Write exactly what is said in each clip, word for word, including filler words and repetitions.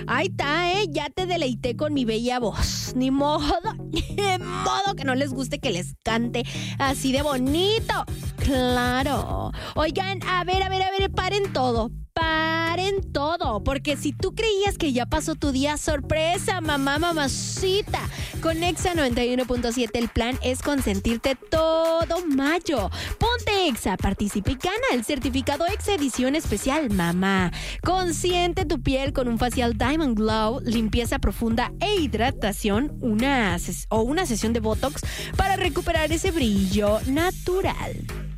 Ahí está, ¿eh? Ya te deleité con mi bella voz. Ni modo, ni modo que no les guste que les cante así de bonito. Claro. Oigan, a ver, a ver, a ver, paren todo. Paren todo, porque si tú creías que ya pasó tu día, sorpresa, mamá, mamacita. Con Exa noventa y uno punto siete el plan es consentirte todo mayo. Ponte Exa, participa y gana el certificado Exa edición especial, mamá. Consiente tu piel con un facial Diamond Glow, limpieza profunda e hidratación, una ses- o una sesión de Botox para recuperar ese brillo natural.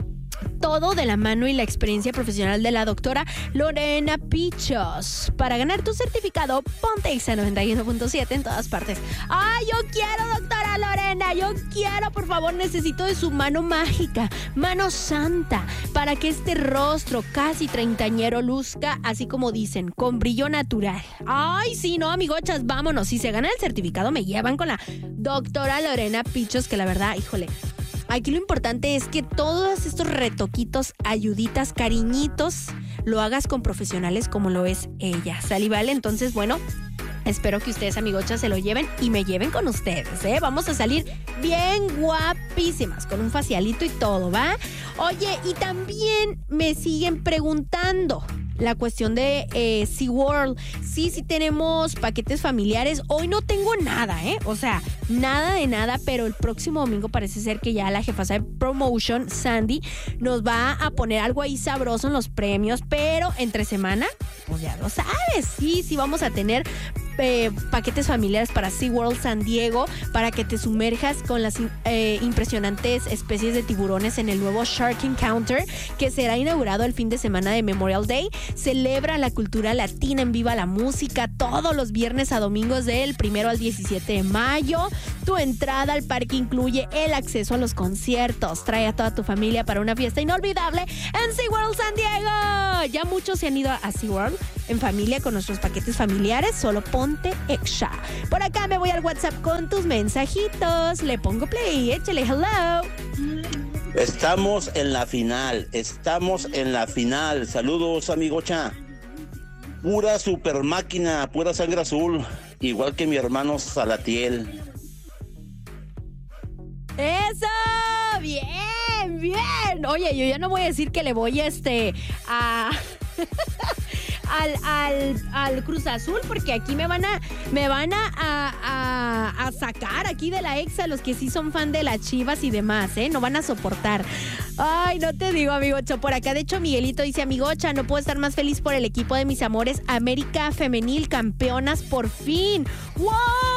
Todo de la mano y la experiencia profesional de la doctora Lorena Pichos. Para ganar tu certificado, ponte Exa noventa y uno punto siete en todas partes. ¡Ay, yo quiero, doctora Lorena! Yo quiero, por favor, necesito de su mano mágica, mano santa, para que este rostro casi treintañero luzca, así como dicen, con brillo natural. ¡Ay, sí, no, amigochas, vámonos! Si se gana el certificado, me llevan con la doctora Lorena Pichos, que la verdad, híjole... Aquí lo importante es que todos estos retoquitos, ayuditas, cariñitos, lo hagas con profesionales como lo es ella. ¿Sale y vale? Entonces, bueno, espero que ustedes, amigochas, se lo lleven y me lleven con ustedes, ¿eh? Vamos a salir bien guapísimas, con un facialito y todo, ¿va? Oye, y también me siguen preguntando... La cuestión de eh, SeaWorld. Sí, sí tenemos paquetes familiares. Hoy no tengo nada, ¿eh? O sea, nada de nada, pero el próximo domingo parece ser que ya la jefasa de promotion, Sandy, nos va a poner algo ahí sabroso en los premios, pero entre semana, pues ya lo sabes. Sí, sí vamos a tener... Eh, paquetes familiares para SeaWorld San Diego para que te sumerjas con las eh, impresionantes especies de tiburones en el nuevo Shark Encounter que será inaugurado el fin de semana de Memorial Day. Celebra la cultura latina en Viva la Música todos los viernes a domingos del primero al diecisiete de mayo. Tu entrada al parque incluye el acceso a los conciertos. Trae a toda tu familia para una fiesta inolvidable en SeaWorld San Diego. Ya muchos se han ido a SeaWorld en familia con nuestros paquetes familiares. Solo ponte Exa. Por acá me voy al WhatsApp con tus mensajitos. Le pongo play, échale hello. Estamos en la final, estamos en la final. Saludos, amigocha. Pura super máquina, pura sangre azul, igual que mi hermano Salatiel. ¡Eso! ¡Bien! ¡Bien! Oye, yo ya no voy a decir que le voy este a... Al, al, al Cruz Azul, porque aquí me van a me van a, a, a sacar aquí de la Exa los que sí son fan de las Chivas y demás, ¿eh? No van a soportar. Ay, no te digo, amigocho. Por acá, de hecho, Miguelito dice, amigocha, no puedo estar más feliz por el equipo de mis amores. América Femenil, campeonas por fin. ¡Wow!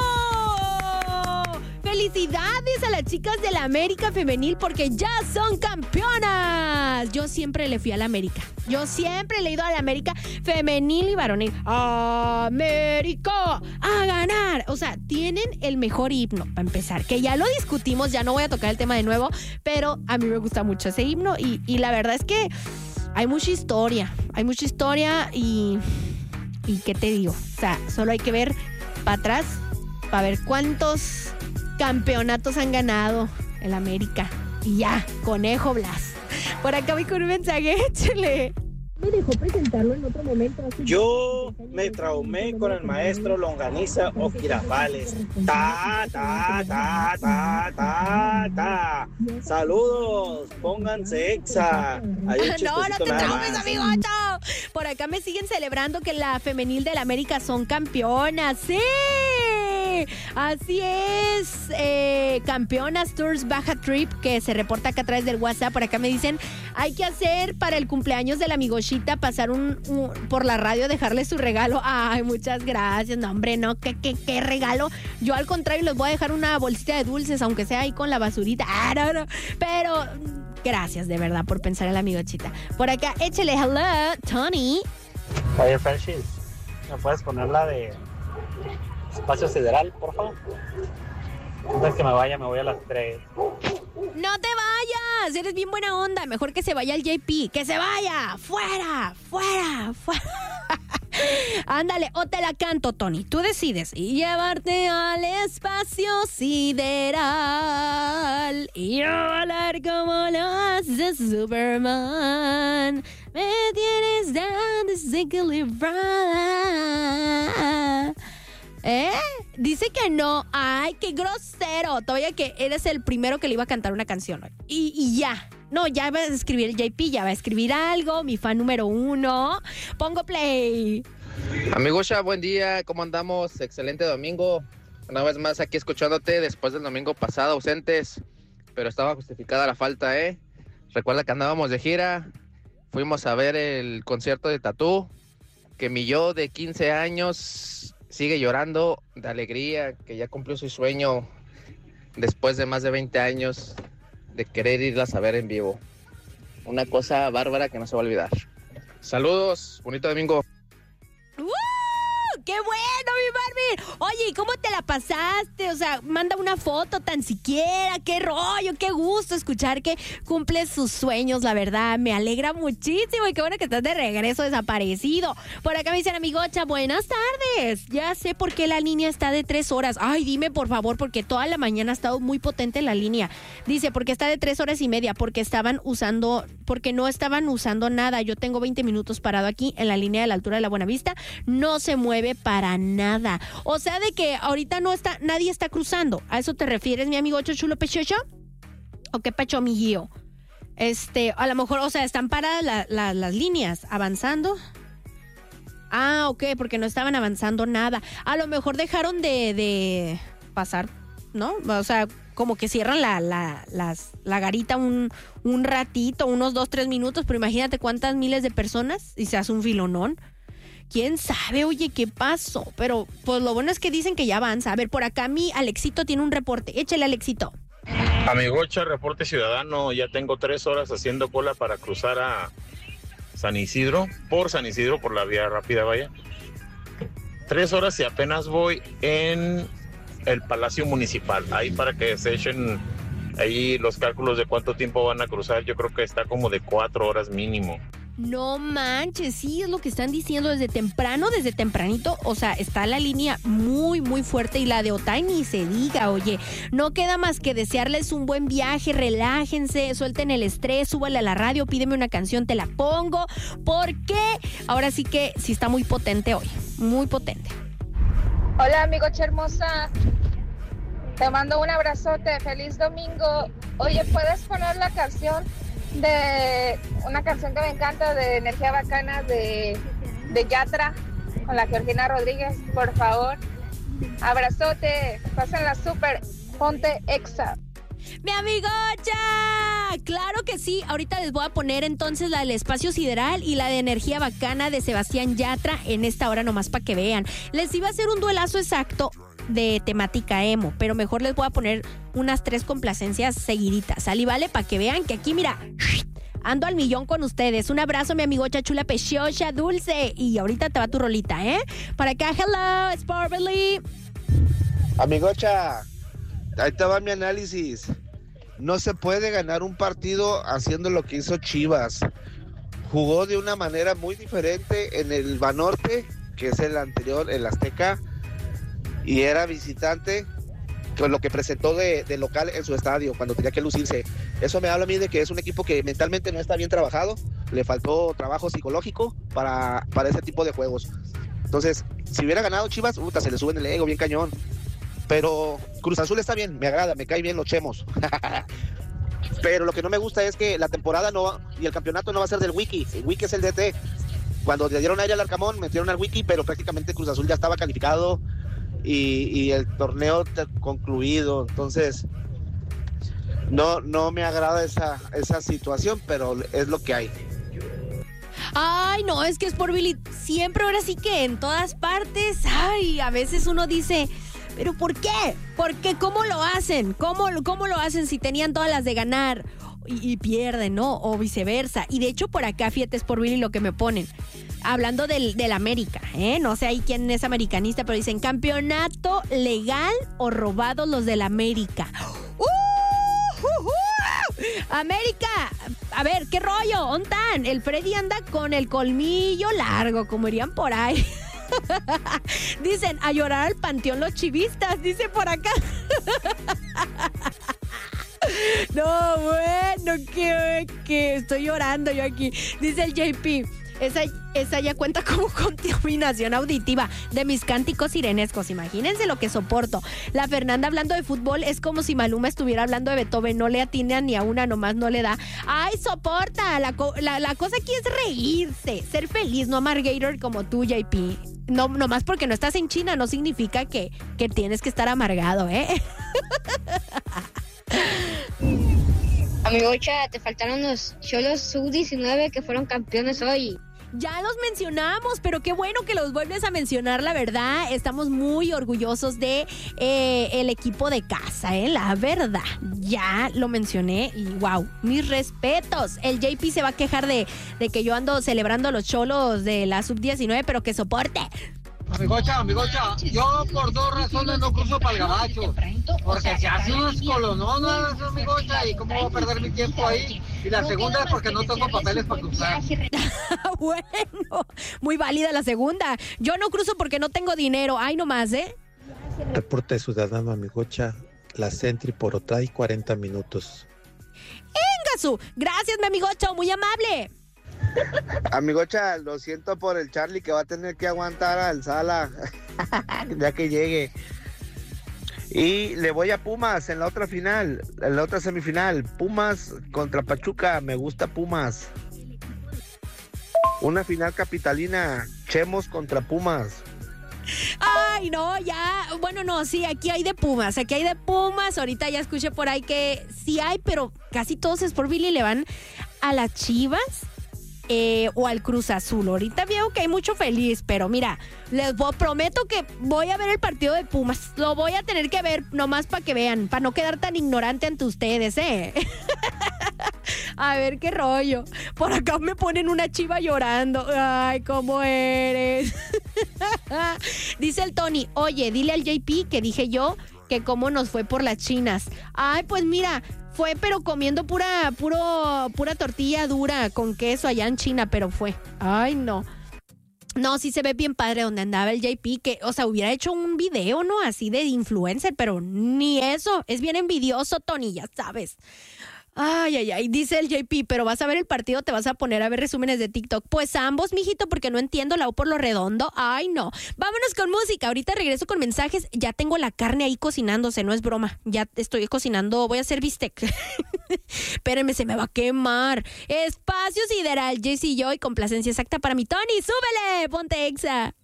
¡Felicidades a las chicas de la América Femenil porque ya son campeonas! Yo siempre le fui a la América. Yo siempre le he ido a la América Femenil y varonil. ¡América! ¡A ganar! O sea, tienen el mejor himno, para empezar. Que ya lo discutimos, ya no voy a tocar el tema de nuevo, pero a mí me gusta mucho ese himno y, y la verdad es que hay mucha historia. Hay mucha historia y... ¿Y qué te digo? O sea, solo hay que ver para atrás para ver cuántos... campeonatos han ganado el América. Y ya, Conejo Blas. Por acá voy con un mensaje, échale. Me dejó presentarlo en otro momento. Yo me traumé con el maestro Longaniza o Girafales. Ta, ta, ta, ta, ta, ta. Saludos, pónganse Exa. Hay un No, no te nada traumes, más. amigocho. Por acá me siguen celebrando que la femenil del América son campeonas. ¡Sí! Así es. Eh, campeonas Tours Baja Trip, que se reporta acá a través del WhatsApp. Por acá me dicen, hay que hacer para el cumpleaños de la amigochita, pasar un, un por la radio, dejarle su regalo. Ay, muchas gracias. No, hombre, no, ¿qué, qué, qué regalo? Yo al contrario les voy a dejar una bolsita de dulces, aunque sea ahí con la basurita. Ah, no, no. Pero gracias de verdad por pensar en la amigochita. Por acá, échale hello, Tony. Oye, Francis, ¿me puedes poner la de Espacio Sideral, por favor? Antes que me vaya, me voy a las tres. No te vayas, eres bien buena onda. Mejor que se vaya el J P. ¡Que se vaya! ¡Fuera! ¡Fuera! ¡Fuera! Ándale, o te la canto, Tony. Tú decides. Y llevarte al espacio sideral. Y volar como lo hace Superman. Me tienes tan desequilibrada. ¿Eh? Dice que no. Ay, qué grosero. Todavía que eres el primero que le iba a cantar una canción hoy. Y, y ya. No, ya va a escribir el J P, ya va a escribir algo. Mi fan número uno. Pongo play. Amigosha, buen día. ¿Cómo andamos? Excelente domingo. Una vez más aquí escuchándote después del domingo pasado ausentes. Pero estaba justificada la falta, ¿eh? Recuerda que andábamos de gira. Fuimos a ver el concierto de Tatú. Que mi yo de quince años sigue llorando de alegría, que ya cumplió su sueño después de más de veinte años de querer irlas a ver en vivo. Una cosa bárbara que no se va a olvidar. Saludos, bonito domingo. ¡Uh! ¡Qué bueno, mi Barbie! Oye, ¿y cómo te la pasaste? O sea, manda una foto tan siquiera. ¡Qué rollo! ¡Qué gusto escuchar que cumples sus sueños, la verdad! Me alegra muchísimo y qué bueno que estás de regreso desaparecido. Por acá me dicen, amigocha, buenas tardes. Ya sé por qué la línea está de tres horas. Ay, dime, por favor, porque toda la mañana ha estado muy potente la línea. Dice, porque está de tres horas y media, porque estaban usando, porque no estaban usando nada. Yo tengo veinte minutos parado aquí en la línea de la altura de la Buenavista. No se mueve para nada. O sea, de que ahorita no está, nadie está cruzando. ¿A eso te refieres, mi amigo Chulo Pechocho? ¿O qué pacho, mi guío? Este, a lo mejor, o sea, están paradas la, la, las líneas, avanzando. Ah, ok, porque no estaban avanzando nada. A lo mejor dejaron de, de pasar, ¿no? O sea, como que cierran la, la, las, la garita un, un ratito, unos dos, tres minutos, pero imagínate cuántas miles de personas y se hace un filonón. ¿Quién sabe? Oye, ¿qué pasó? Pero pues lo bueno es que dicen que ya avanza. A ver, por acá mi Alexito tiene un reporte. Échale, Alexito. Amigocha, reporte ciudadano. Ya tengo tres horas haciendo cola para cruzar a San Isidro. Por San Isidro, por la vía rápida, vaya. Tres horas y apenas voy en el Palacio Municipal. Ahí para que se echen ahí los cálculos de cuánto tiempo van a cruzar. Yo creo que está como de cuatro horas mínimo. No manches, sí, es lo que están diciendo desde temprano, desde tempranito. O sea, está la línea muy, muy fuerte y la de Otay ni se diga, oye. No queda más que desearles un buen viaje, relájense, suelten el estrés, súbale a la radio, pídeme una canción, te la pongo. Porque ahora sí que sí está muy potente hoy, muy potente. Hola, amigocha hermosa. Te mando un abrazote, feliz domingo. Oye, ¿puedes poner la canción de una canción que me encanta de Energía Bacana de, de Yatra con la Georgina Rodríguez, por favor? Abrazote, pásenla súper, ponte Exa. ¡Mi amigocha! ¡Claro que sí! Ahorita les voy a poner entonces la del Espacio Sideral y la de Energía Bacana de Sebastián Yatra en esta hora nomás para que vean. Les iba a hacer un duelazo exacto de temática emo, pero mejor les voy a poner unas tres complacencias seguiditas, ¿sale? Vale, para que vean que aquí, mira, ando al millón con ustedes. Un abrazo, mi amigocha chula, preciosa, dulce. Y ahorita te va tu rolita, ¿eh? Para acá, hello, Sportly. Amigocha, ahí te va mi análisis. No se puede ganar un partido haciendo lo que hizo Chivas. Jugó de una manera muy diferente en el Banorte, que es el anterior, el Azteca, y era visitante con lo que presentó de, de local en su estadio cuando tenía que lucirse. Eso me habla a mí de que es un equipo que mentalmente no está bien trabajado, le faltó trabajo psicológico para, para ese tipo de juegos. Entonces, si hubiera ganado Chivas, puta, se le sube en el ego bien cañón. Pero Cruz Azul está bien, me agrada, me cae bien los chemos. Pero lo que no me gusta es que la temporada no va, y el campeonato no va a ser del Wiki. El Wiki es el D T. Cuando le dieron aire al Arcamón, metieron al Wiki, pero prácticamente Cruz Azul ya estaba calificado y, y el torneo concluido. Entonces, no, no me agrada esa, esa situación, pero es lo que hay. Ay, no, es que es por Billy. Siempre, ahora sí que en todas partes. Ay, a veces uno dice, ¿pero por qué? ¿Por qué? ¿Cómo lo hacen? ¿Cómo, cómo lo hacen si tenían todas las de ganar y, y pierden, ¿no? O viceversa. Y de hecho, por acá, fíjate, es por Billy lo que me ponen. Hablando del, del América, ¿eh? No sé ahí quién es americanista, pero dicen, ¿campeonato legal o robados los del América? ¡Uh! ¡Uh! ¡Uh! América, a ver, ¿qué rollo? ¿Ontan? El Freddy anda con el colmillo largo, como irían por ahí. Dicen, a llorar al panteón los chivistas, dice por acá. No, bueno, que, que estoy llorando yo aquí. Dice el J P, Esa, esa ya cuenta como contaminación auditiva de mis cánticos sirenescos. Imagínense lo que soporto. La Fernanda hablando de fútbol es como si Maluma estuviera hablando de Beethoven. No le atina ni a una, nomás no le da. ¡Ay, soporta! La, la, la cosa aquí es reírse, ser feliz, no amargator como tú, J P. No, nomás porque no estás en China no significa que, que tienes que estar amargado, ¿eh? Amigo Cha, te faltaron los Xolos sub diecinueve que fueron campeones hoy. Ya los mencionamos, pero qué bueno que los vuelves a mencionar, la verdad. Estamos muy orgullosos de eh, el equipo de casa, ¿eh? La verdad. Ya lo mencioné y wow, mis respetos. El J P se va a quejar de, de que yo ando celebrando los cholos de la sub diecinueve, pero que soporte. Amigocha, amigocha, yo por dos razones no cruzo para el gabacho. Porque se hace unas colononas, amigocha, y cómo voy a perder mi tiempo ahí. Y la segunda es porque no tengo papeles para cruzar. Bueno, muy válida la segunda. Yo no cruzo porque no tengo dinero. Ay, nomás, ¿eh? Reporte ciudadano, amigocha. La Sentry por Otay, cuarenta minutos. ¡Engasu! Gracias, mi amigocha, muy amable. Amigocha, lo siento por el Charlie que va a tener que aguantar al Sala ya que llegue. Y le voy a Pumas en la otra final, en la otra semifinal. Pumas contra Pachuca, me gusta Pumas. Una final capitalina, Chemos contra Pumas. Ay, no, ya, bueno, no, sí, aquí hay de Pumas, aquí hay de Pumas. Ahorita ya escuché por ahí que sí hay, pero casi todos es por Billy le van a las Chivas. Eh, o al Cruz Azul. Ahorita veo que hay mucho feliz, pero mira, les voy, prometo que voy a ver el partido de Pumas. Lo voy a tener que ver nomás para que vean, para no quedar tan ignorante ante ustedes, ¿eh? A ver qué rollo. Por acá me ponen una chiva llorando. Ay, ¿cómo eres? Dice el Tony, oye, dile al J P que dije yo que cómo nos fue por las chinas. Ay, pues mira, fue pero comiendo pura, puro, pura tortilla dura con queso allá en China, pero fue. Ay, no. No, sí se ve bien padre donde andaba el J P, que, o sea, hubiera hecho un video, ¿no? Así de influencer, pero ni eso. Es bien envidioso, Tony, ya sabes. Ay, ay, ay, dice el J P, pero vas a ver el partido, te vas a poner a ver resúmenes de TikTok. Pues ambos, mijito, porque no entiendo la U por lo redondo. Ay, no. Vámonos con música. Ahorita regreso con mensajes. Ya tengo la carne ahí cocinándose, no es broma. Ya estoy cocinando, voy a hacer bistec. Espérenme, se me va a quemar. Espacio Sideral, Jessy Joy, complacencia exacta para mi Tony. ¡Súbele! Ponte Exa.